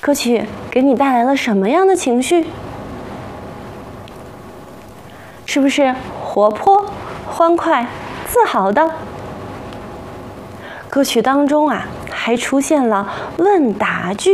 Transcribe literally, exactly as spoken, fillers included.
歌曲给你带来了什么样的情绪？是不是活泼、欢快、自豪的？歌曲当中啊，还出现了问答句。